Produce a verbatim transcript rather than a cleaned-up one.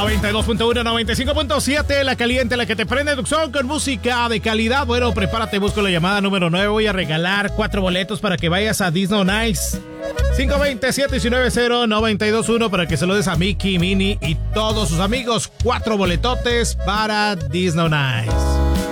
noventa y dos punto uno, noventa y cinco punto siete, la caliente, la que te prende Tucson con música de calidad. Bueno, prepárate, busco la llamada número nueve. Voy a regalar cuatro boletos para que vayas a Disney Nice. cinco dos siete, nueve cero, nueve dos uno para que se lo des a Mickey, Minnie y todos sus amigos. Cuatro boletotes para Disney Nice.